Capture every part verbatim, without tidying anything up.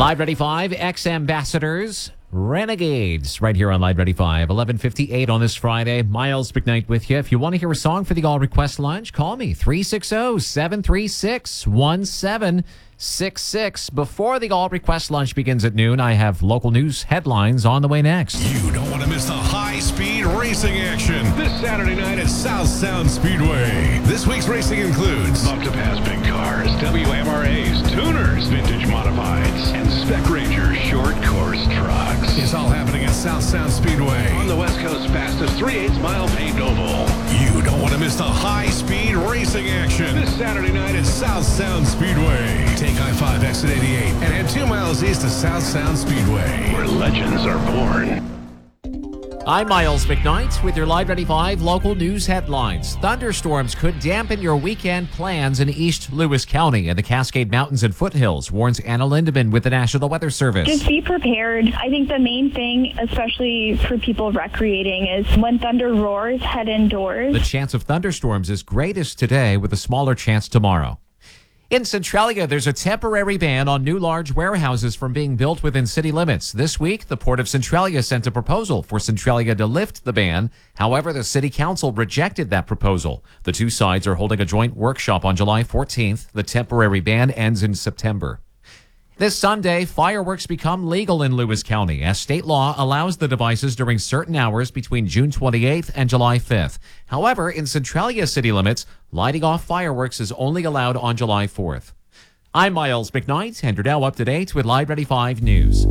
Live Ready five, ex-ambassadors, renegades, right here on Live Ready five, eleven fifty-eight on this Friday. Miles McKnight with you. If you want to hear a song for the All Request Lunch, call me, three six zero, seven three six, one seven six six. Before the All Request Lunch begins at noon, I have local news headlines on the way next. You don't want to miss the high-speed racing action this Saturday night at South Sound Speedway. This week's racing includes Up to Pass Big Cars, W M R As, Tuners, Vintage Modifieds, and Spec Ranger Short Course Trucks. It's all happening at South Sound Speedway. On the West Coast fastest three eighths mile paved oval. You don't want to miss the high-speed racing action this Saturday night at South Sound Speedway. Take I five exit eighty-eight and head two miles east to South Sound Speedway, Where legends are born. I'm Miles McKnight with your Live Ready five local news headlines. Thunderstorms could dampen your weekend plans in East Lewis County and the Cascade Mountains and foothills, warns Anna Lindeman with the National Weather Service. Just be prepared. I think the main thing, especially for people recreating, is when thunder roars, head indoors. The chance of thunderstorms is greatest today with a smaller chance tomorrow. In Centralia, there's a temporary ban on new large warehouses from being built within city limits. This week, the Port of Centralia sent a proposal for Centralia to lift the ban. However, the city council rejected that proposal. The two sides are holding a joint workshop on July fourteenth. The temporary ban ends in September. This Sunday, fireworks become legal in Lewis County as state law allows the devices during certain hours between June twenty-eighth and July fifth. However, in Centralia city limits, lighting off fireworks is only allowed on July fourth. I'm Miles McKnight, and you're now up to date with Live Ready five News.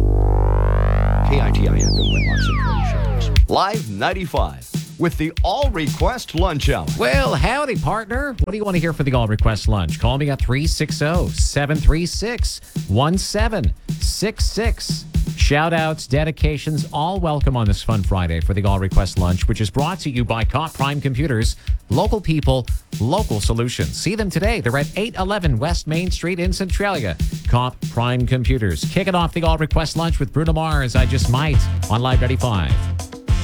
K I T I F M Winlock Centralia Shows. Live ninety-five with the All Request Lunch Hour. Well, howdy, partner. What do you want to hear for the All Request Lunch? Call me at three six zero, seven three six, one seven six six. Shout-outs, dedications, all welcome on this fun Friday for the All Request Lunch, which is brought to you by Cop Prime Computers. Local people, local solutions. See them today. They're at eight eleven West Main Street in Centralia. Cop Prime Computers. Kicking off the All Request Lunch with Bruno Mars, I Just Might, on Live Ready five.